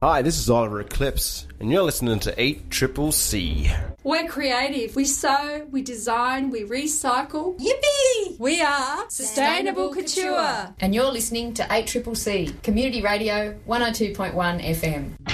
Hi, this is Oliver Eclipse, and you're listening to 8CCC. We're creative. We sew, we design, we recycle. Yippee! We are Sustainable Couture. And you're listening to 8CCC, Community Radio 102.1 FM.